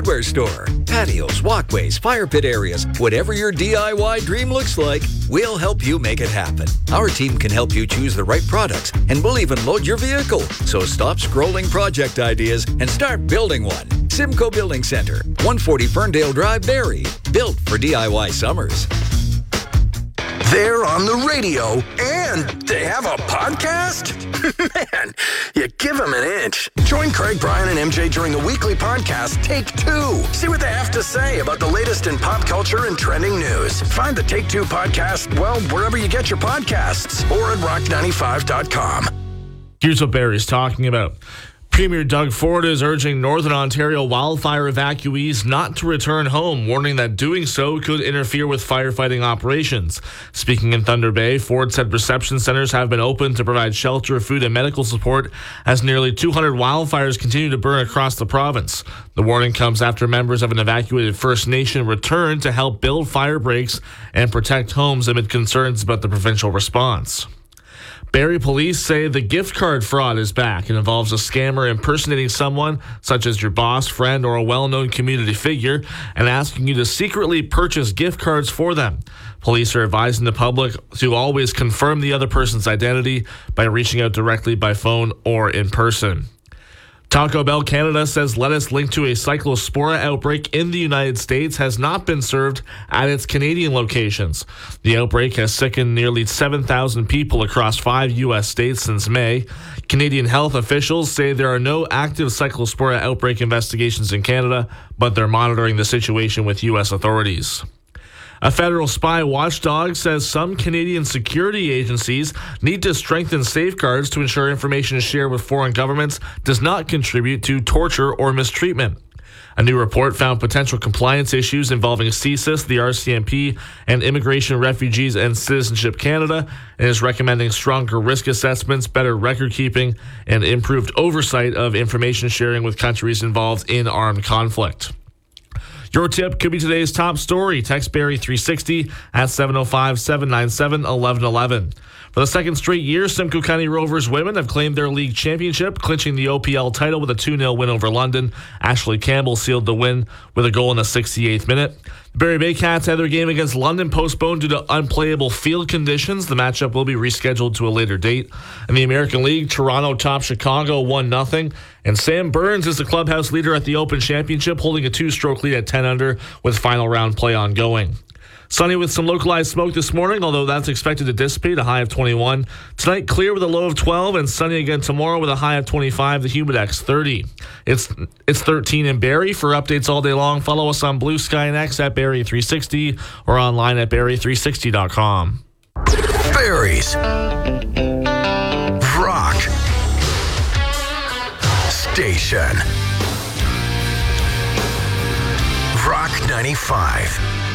Hardware store. Patios, walkways, fire pit areas, whatever your DIY dream looks like, we'll help you make it happen. Our team can help you choose the right products, and we'll even load your vehicle. So stop scrolling project ideas and start building one. Simcoe Building Center, 140 Ferndale Drive, Barrie. Built for DIY summers. They're on the radio, and they have a podcast? Man, you give them an inch. Join Craig, Brian, and MJ during the weekly podcast, Take Two. See what they have to say about the latest in pop culture and trending news. Find the Take Two podcast, well, wherever you get your podcasts, or at rock95.com. Here's what Barrie's talking about. Premier Doug Ford is urging Northern Ontario wildfire evacuees not to return home, warning that doing so could interfere with firefighting operations. Speaking in Thunder Bay, Ford said reception centers have been open to provide shelter, food, and medical support as nearly 200 wildfires continue to burn across the province. The warning comes after members of an evacuated First Nation returned to help build fire breaks and protect homes amid concerns about the provincial response. Barrie police say the gift card fraud is back. It involves a scammer impersonating someone, such as your boss, friend, or a well-known community figure, and asking you to secretly purchase gift cards for them. Police are advising the public to always confirm the other person's identity by reaching out directly by phone or in person. Taco Bell Canada says lettuce linked to a cyclospora outbreak in the United States has not been served at its Canadian locations. The outbreak has sickened nearly 7,000 people across 5 U.S. states since May. Canadian health officials say there are no active cyclospora outbreak investigations in Canada, but they're monitoring the situation with U.S. authorities. A federal spy watchdog says some Canadian security agencies need to strengthen safeguards to ensure information shared with foreign governments does not contribute to torture or mistreatment. A new report found potential compliance issues involving CSIS, the RCMP, and Immigration, Refugees, and Citizenship Canada, and is recommending stronger risk assessments, better record keeping, and improved oversight of information sharing with countries involved in armed conflict. Your tip could be today's top story. Text Barrie 360 at 705-797-1111. For the second straight year, Simcoe County Rovers women have claimed their league championship, clinching the OPL title with a 2-0 win over London. Ashley Campbell sealed the win with a goal in the 68th minute. The Barrie Bay Cats had their game against London postponed due to unplayable field conditions. The matchup will be rescheduled to a later date. In the American League, Toronto topped Chicago 1-0. And Sam Burns is the clubhouse leader at the Open Championship, holding a 2-stroke lead at 10 under with final round play ongoing. Sunny with some localized smoke this morning, although that's expected to dissipate, a high of 21. Tonight, clear with a low of 12, and sunny again tomorrow with a high of 25, the Humidex 30. It's 13 in Barrie. For updates all day long, follow us on Blue Sky and X at Barrie360 or online at Barrie360.com. Barrie's Rock Station. Rock 95.